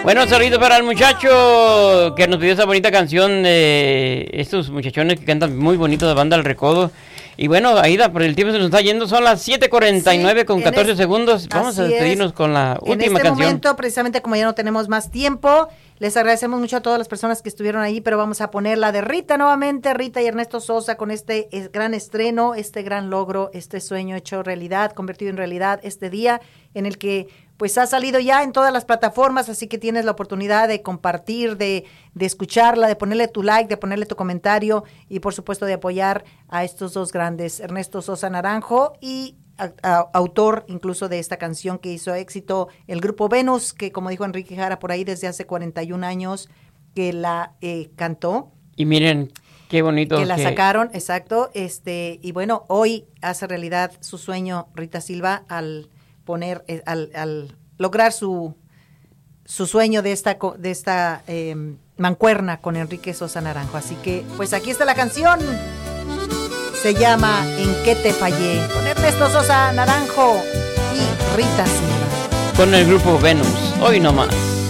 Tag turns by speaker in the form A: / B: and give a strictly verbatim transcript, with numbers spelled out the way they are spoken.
A: Bueno, saludo para el muchacho que nos pidió esa bonita canción de estos muchachones que cantan muy bonito de Banda El Recodo. Y bueno, Aida, por el tiempo se nos está yendo, son las siete cuarenta y nueve sí, con catorce es, segundos. Vamos a despedirnos es. con la última
B: canción. En este
A: canción.
B: momento, precisamente como ya no tenemos más tiempo, les agradecemos mucho a todas las personas que estuvieron ahí, pero vamos a poner la de Rita nuevamente, Rita y Ernesto Sosa, con este gran estreno, este gran logro, este sueño hecho realidad, convertido en realidad, este día en el que pues ha salido ya en todas las plataformas, así que tienes la oportunidad de compartir, de, de escucharla, de ponerle tu like, de ponerle tu comentario y por supuesto de apoyar a estos dos grandes, Ernesto Sosa Naranjo y a, a, autor incluso de esta canción que hizo éxito el grupo Venus, que como dijo Enrique Jara por ahí desde hace cuarenta y un años que la eh, cantó.
A: Y miren, qué bonito.
B: Que la que... sacaron, exacto, este y bueno, hoy hace realidad su sueño Rita Silva al poner eh, al, al lograr su su sueño de esta de esta eh, mancuerna con Enrique Sosa Naranjo. Así que pues aquí está la canción, se llama ¿En qué te fallé? Con Ernesto Sosa Naranjo y Rita Silva.
A: Con el grupo Venus, hoy nomás.